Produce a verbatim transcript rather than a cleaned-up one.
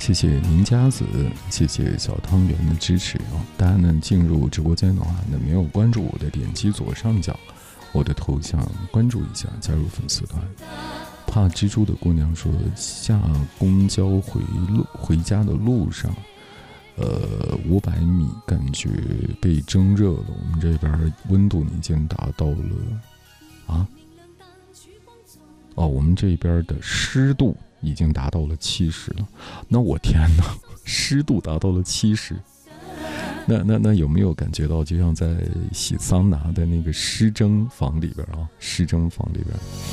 谢谢宁家子，谢谢小汤圆的支持啊！大家呢进入直播间的话呢，没有关注我的，点击左上角我的头像关注一下，加入粉丝团。怕蜘蛛的姑娘说，下公交回路回家的路上，呃，五百米感觉被蒸热了。我们这边温度已经达到了啊，哦，我们这边的湿度已经达到了七十了。那我天哪，湿度达到了七十，那那那有没有感觉到就像在洗桑拿的那个湿蒸房里边啊？湿蒸房里边。